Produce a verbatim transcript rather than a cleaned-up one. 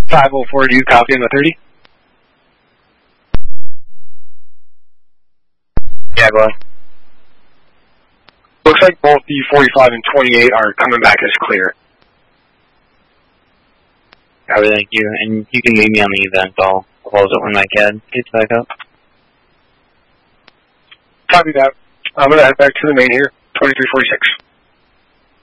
five oh four, do you copy on the thirty? Yeah, go ahead. Looks like both the forty-five and twenty-eight are coming back as clear. Copy, thank you. And you can leave me on the event. I'll close it when my C A D gets back up. Copy that. I'm going to head back to the main here, twenty-three forty-six.